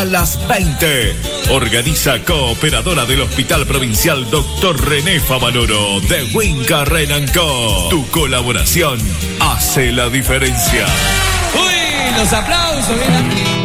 a las 20. Organiza Cooperadora del Hospital Provincial Dr. René Favaloro de Winca Renan Co. Tu colaboración hace la diferencia. Uy, los aplausos, bien aquí.